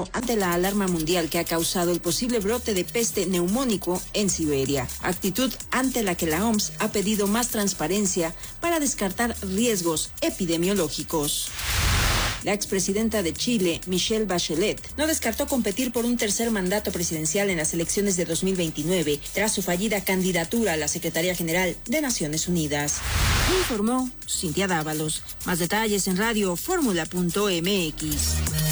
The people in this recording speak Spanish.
esto ante la alarma mundial que ha causado el posible brote de peste neumónico en Siberia, actitud ante la que la OMS ha pedido más transparencia para descartar riesgos epidemiológicos. La expresidenta de Chile, Michelle Bachelet, no descartó competir por un tercer mandato presidencial en las elecciones de 2029 tras su fallida candidatura a la Secretaría General de Naciones Unidas. Informó Cintia Dávalos. Más detalles en Radio Fórmula.mx.